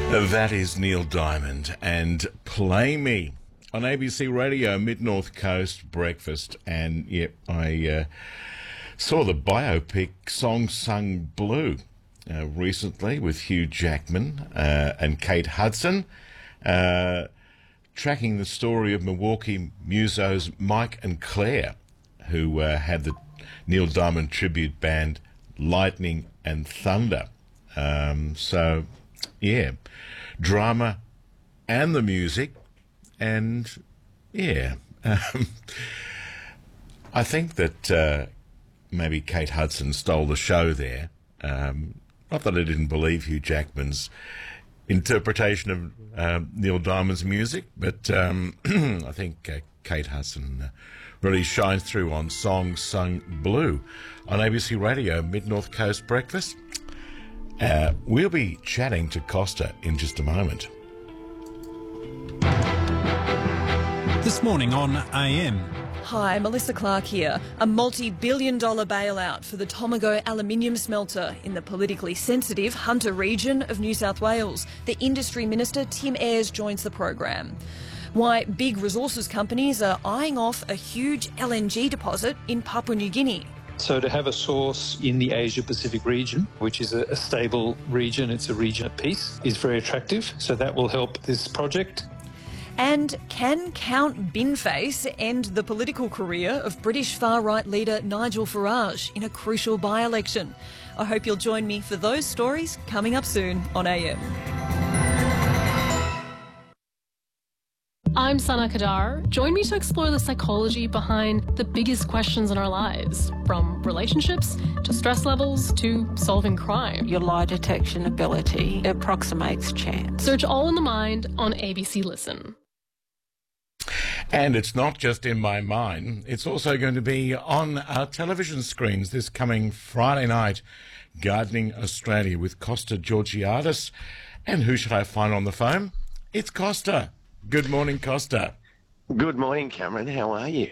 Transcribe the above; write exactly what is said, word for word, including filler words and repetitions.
That is Neil Diamond and Play Me on A B C Radio, Mid-North Coast Breakfast. And, yep, I uh, saw the biopic Song Sung Blue uh, recently with Hugh Jackman uh, and Kate Hudson, uh, tracking the story of Milwaukee musos Mike and Claire, who uh, had the Neil Diamond tribute band Lightning and Thunder. Um, so, yeah, drama and the music, and, yeah, um, I think that uh, maybe Kate Hudson stole the show there. Um, not that I didn't believe Hugh Jackman's interpretation of um, Neil Diamond's music, but um, I think uh, Kate Hudson uh, really shines through on Song Sung Blue on A B C Radio, Mid-North Coast Breakfast. Uh, we'll be chatting to Costa in just a moment. This morning on A M. Hi, Melissa Clark here. A multi-billion dollar bailout for the Tomago aluminium smelter in the politically sensitive Hunter region of New South Wales. The Industry Minister, Tim Ayres, joins the program. Why big resources companies are eyeing off a huge L N G deposit in Papua New Guinea. So to have a source in the Asia-Pacific region, which is a, a stable region, it's a region of peace, is very attractive. So that will help this project. And can Count Binface end the political career of British far-right leader Nigel Farage in a crucial by-election? I hope you'll join me for those stories coming up soon on A M. I'm Sana Kadar. Join me to explore the psychology behind the biggest questions in our lives, from relationships to stress levels to solving crime. Your lie detection ability approximates chance. Search All in the Mind on A B C Listen. And it's not just in my mind, it's also going to be on our television screens this coming Friday night, Gardening Australia with Costa Georgiadis. And who should I find on the phone? It's Costa. Good morning, Costa. Good morning, Cameron. How are you?